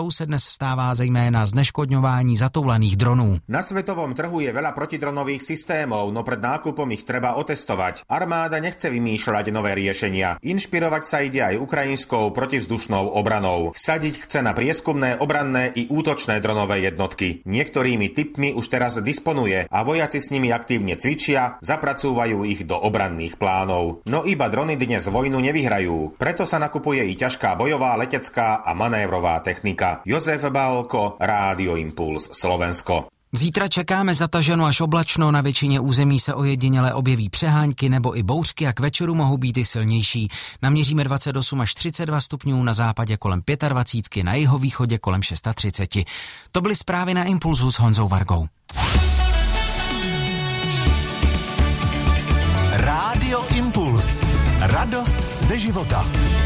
prioritou se dnes stává zejména zneškodňování zatoulaných dronů. Na svetovom trhu je veľa protidronových systémov, no pred nákupom ich treba otestovať. Armáda nechce vymýšľať nové riešenia. Inšpirovať sa ide aj ukrajinskou protivzdušnou obranou. Vsadiť chce na prieskumné, obranné i útočné dronové jednotky. Niektorými typmi už teraz disponuje a vojaci s nimi aktívne cvičia, zapracúvajú ich do obranných plánov. No iba drony dnes vojnu nevyhrajú. Preto sa nakupuje i ťažká bojová, letecká a manévrová technika. Jozef Bálko, Rádio Impuls, Slovensko. Zítra čekáme zataženo až oblačno, na většině území se ojediněle objeví přehánky nebo i bouřky a k večeru mohou být i silnější. Naměříme 28 až 32 stupňů, na západě kolem 25, na jihovýchodě kolem 36. To byly zprávy na Impulzu s Honzou Vargou. Rádio Impuls. Radost ze života.